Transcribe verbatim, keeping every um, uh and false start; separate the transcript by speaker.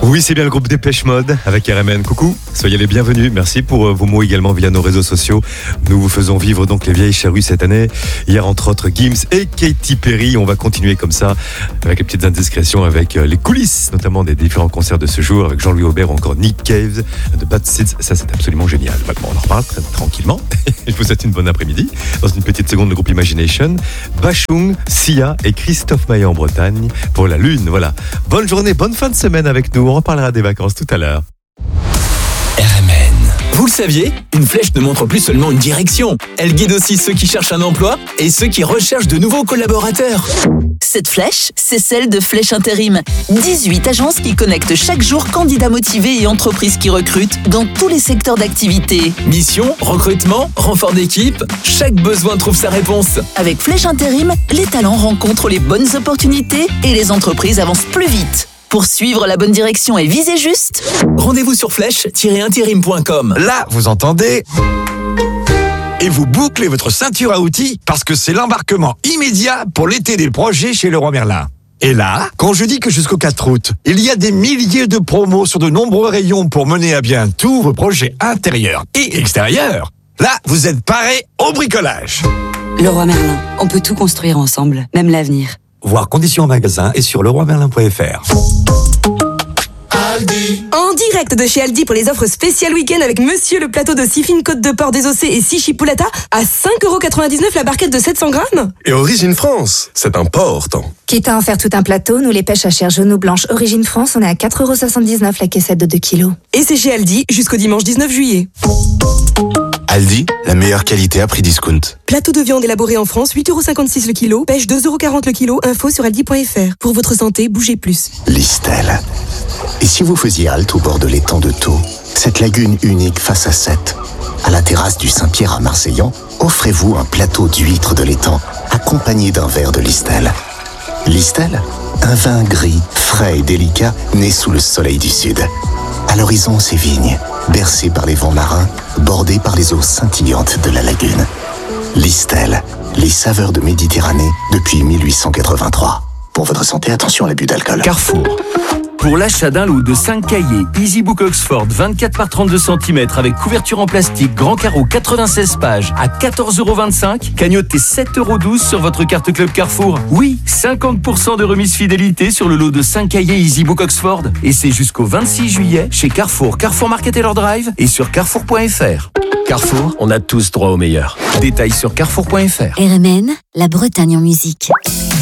Speaker 1: Oui, c'est bien le groupe Dépêche Mode avec R M N. Coucou, soyez les bienvenus. Merci pour vos mots également via nos réseaux sociaux. Nous vous faisons vivre donc les vieilles charrues cette année. Hier, entre autres, Gims et Katy Perry. On va continuer comme ça avec les petites indiscrétions, avec les coulisses, notamment des différents concerts de ce jour, avec Jean-Louis Aubert ou encore Nick Cave de Bad Seeds. Ça, c'est absolument génial. Bon, on en reparle très tranquillement. Je vous souhaite une bonne après-midi. Dans une petite seconde, le groupe Imagination, Bashung, Sia et Christophe Maé en Bretagne pour la Lune. Voilà. Bonne journée, bonne fin de semaine avec nous. On reparlera des vacances tout à l'heure.
Speaker 2: R M N. Vous le saviez, une flèche ne montre plus seulement une direction. Elle guide aussi ceux qui cherchent un emploi et ceux qui recherchent de nouveaux collaborateurs.
Speaker 3: Cette flèche, c'est celle de Flèche Intérim. dix-huit agences qui connectent chaque jour candidats motivés et entreprises qui recrutent dans tous les secteurs d'activité.
Speaker 2: Mission, recrutement, renfort d'équipe, chaque besoin trouve sa réponse.
Speaker 3: Avec Flèche Intérim, les talents rencontrent les bonnes opportunités et les entreprises avancent plus vite. Pour suivre la bonne direction et viser juste,
Speaker 2: rendez-vous sur flèche tiret intérim point com.
Speaker 4: Là, vous entendez ? Et vous bouclez votre ceinture à outils parce que c'est l'embarquement immédiat pour l'été des projets chez Leroy Merlin. Et là, quand je dis que jusqu'au quatre août, il y a des milliers de promos sur de nombreux rayons pour mener à bien tous vos projets intérieurs et extérieurs, là, vous êtes parés au bricolage.
Speaker 5: Leroy Merlin, on peut tout construire ensemble, même l'avenir.
Speaker 4: Voir conditions en magasin et sur leroy merlin point f r.
Speaker 6: Aldi. En direct de chez Aldi pour les offres spéciales week-end avec Monsieur le plateau de six fines côtes de porc désossées et six chipolata à cinq euros quatre-vingt-dix-neuf la barquette de sept cents grammes.
Speaker 7: Et Origine France, c'est important.
Speaker 8: Quitte à en faire tout un plateau, nous les pêches à chair jaune ou blanche Origine France, on est à quatre euros soixante-dix-neuf la caissette de deux kilos.
Speaker 6: Et c'est chez Aldi jusqu'au dimanche dix-neuf juillet.
Speaker 9: Aldi, la meilleure qualité à prix discount.
Speaker 6: Plateau de viande élaboré en France, huit euros cinquante-six le kilo. Pêche deux euros quarante le kilo. Info sur aldi point f r. Pour votre santé, bougez plus.
Speaker 10: Listel. Et si vous faisiez halte au bord de l'étang de Thau, cette lagune unique face à Sète, à la terrasse du Saint-Pierre à Marseillan, offrez-vous un plateau d'huîtres de l'étang, accompagné d'un verre de Listel. Listel, un vin gris, frais et délicat, né sous le soleil du sud. À l'horizon, ces vignes, bercées par les vents marins, bordées par les eaux scintillantes de la lagune. Listel, les saveurs de Méditerranée depuis mille huit cent quatre-vingt-trois. Pour votre santé, attention à l'abus d'alcool.
Speaker 11: Carrefour. Pour l'achat d'un lot de cinq cahiers EasyBook Oxford vingt-quatre par trente-deux centimètres avec couverture en plastique, grand carreau quatre-vingt-seize pages à quatorze euros vingt-cinq, cagnotez sept euros douze sur votre carte Club Carrefour. Oui, cinquante pour cent de remise fidélité sur le lot de cinq cahiers EasyBook Oxford. Et c'est jusqu'au vingt-six juillet chez Carrefour, Carrefour Market et leur Drive et sur carrefour point f r. Carrefour, on a tous droit au meilleur. Détails sur carrefour point f r.
Speaker 12: R M N, la Bretagne en musique.